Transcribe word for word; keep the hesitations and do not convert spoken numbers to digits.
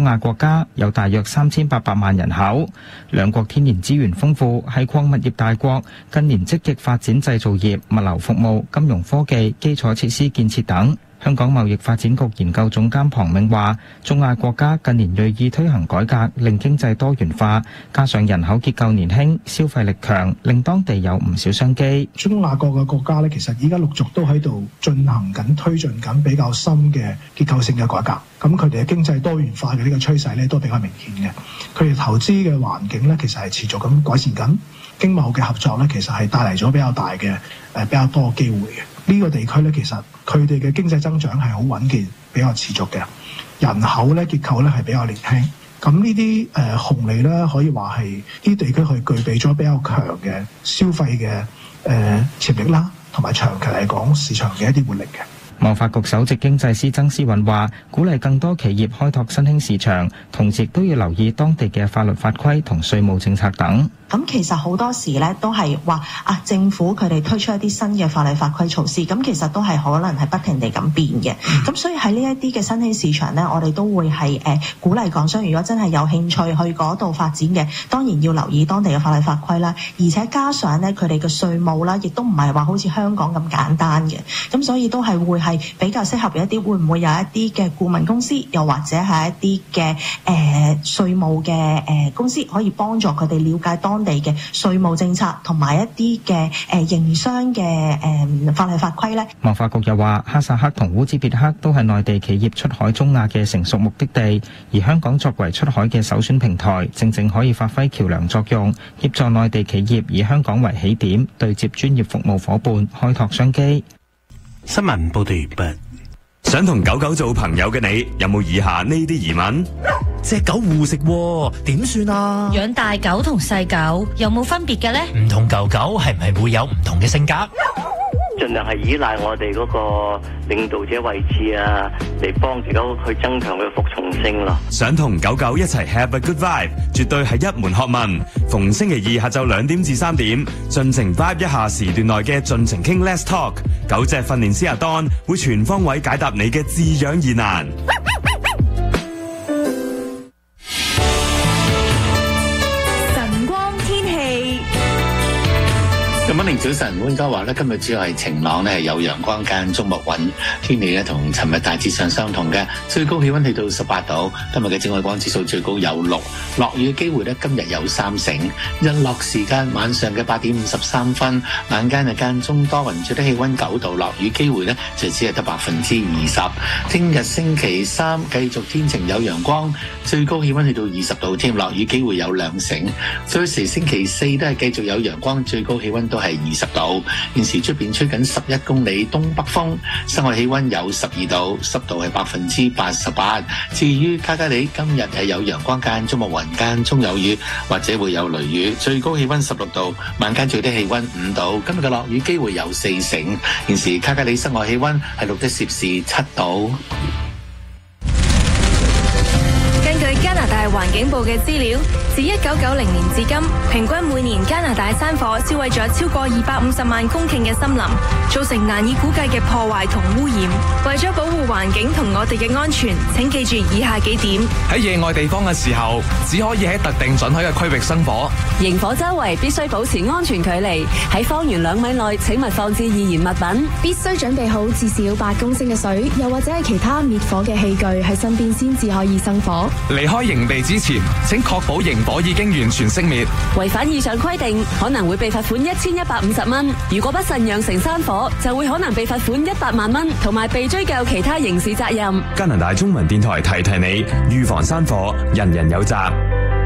亞國家，有大約三千八百萬人口。兩國天然資源豐富，係礦物業大國，近年積極發展製造業、物流服務、金融科技、基礎設施建設等。香港貿易發展局研究總監龐銘話，中亞國家近年銳意推行改革，令經濟多元化，加上人口結構年輕、消費力強，令當地有唔少商機。 中亞國嘅國家咧，其實依家陸續都喺度進行緊、推進緊比較深嘅結構性嘅改革。咁佢哋嘅經濟多元化嘅呢個趨勢咧，都比較明顯嘅。佢哋投資嘅環境咧，其實係持續咁改善緊。經貿嘅合作咧，其實係帶嚟咗比較大嘅誒比較多嘅機會嘅。呢個地區咧，其實佢哋嘅經濟增長係好穩健，比較持續嘅。人口咧結構咧係比較年輕。咁呢啲誒紅利咧，可以話係呢啲地區佢具備咗比較強嘅消費嘅誒潛力啦，同埋長期嚟講市場嘅一啲活力嘅。 貿發局首席經濟師曾思韻話，鼓勵更多企業開拓新興市場，同時亦都要留意當地嘅法律法規同稅務政策等。 咁其實好多時咧都係話啊，政府佢哋推出一啲新嘅法例法規措施，咁其實都係可能係不停地咁變嘅。咁所以喺呢一啲嘅新興市場咧，我哋都會係誒、呃、鼓勵港商，如果真係有興趣去嗰度發展嘅，當然要留意當地嘅法例法規啦。而且加上咧佢哋嘅稅務啦，亦都唔係話好似香港咁簡單嘅。咁所以都係會係比較適合一啲，會唔會有一啲嘅顧問公司，又或者係一啲嘅誒稅務嘅誒、呃、公司，可以幫助佢哋了解當當地嘅稅務政策同埋一啲嘅誒營商嘅誒法例法規咧。 貿發局又話，哈薩克同烏茲別克都係內地企業出海中亞嘅成熟目的地，而香港作為出海嘅首選平台，正正可以發揮橋梁作用，協助內地企業以香港為起點，對接專業服務伙伴，開拓商機。 新聞報道完畢。 想同狗狗做朋友嘅你，有冇以下呢啲疑問？ 隻狗護食點算啊？ 養大狗同細狗有冇分別嘅呢？ 唔同狗狗係唔係會有唔同嘅性格？ 盡量係依賴我哋嗰個領導者位置啊，嚟幫住狗去增強佢服從性咯。 想同狗狗一齊 have a good vibe， 絕對係一門學問。逢星期二下晝兩點至三點，盡情 vibe 一下時段內嘅盡情傾 Let's Talk。狗隻訓練師阿 Don 會全方位解答你嘅飼養疑難。 今晚早晨，溫哥華咧今日主要係晴朗咧，有陽光間中密雲，天氣咧同尋日大致上相同嘅，最高氣溫去到十八度。今日嘅紫外光指數最高有六，落雨嘅機會咧今日有三成。日落時間晚上嘅八點五十三分，晚間嘅間中多雲，最低氣溫九度，落雨機會咧就只係得百分之二十。聽日星期三繼續天晴有陽光，最高氣溫去到二十度添，落雨機會有兩成。到時星期四都係繼續有陽光，最高氣溫都係二十度，現時出邊吹緊十一公里東北風，室外氣溫有十二度，濕度係百分之八十八。至於卡加里今日係有陽光間中密雲間中有雨，或者會有雷雨，最高氣溫十六度，晚間最低氣溫五度。今日嘅落雨機會有四成。現時卡加里室外氣溫係錄得攝氏七度。 根據加拿大環境部嘅資料，自一九九零年至今，平均每年加拿大山火燒毀咗超過二百五十萬公頃嘅森林，造成難以估計嘅破壞同污染。為咗保護環境同我哋嘅安全，請記住以下幾點： 喺野外地方嘅時候，只可以喺特定准許嘅區域生火； 營火周圍必須保持安全距離；喺方圓兩米內，請勿放置易燃物品； 必須準備好至少八公升嘅水，又或者係其他滅火嘅器具喺身邊先至可以生火。 離開營地之前，請確保營火已經完全熄滅。 違反以上規定，可能會被罰款一千一百五十蚊。如果不慎釀成山火，就會可能被罰款一百萬蚊，同埋被追究其他刑事責任。 加拿大中文電台提提你，預防山火，人人有責。